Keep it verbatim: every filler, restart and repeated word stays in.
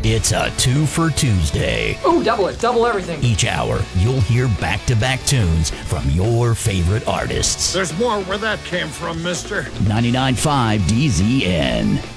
It's a two for Tuesday. Ooh, double it, double everything. Each hour, you'll hear back-to-back tunes from your favorite artists. There's more where that came from, mister. ninety-nine point five D Z N.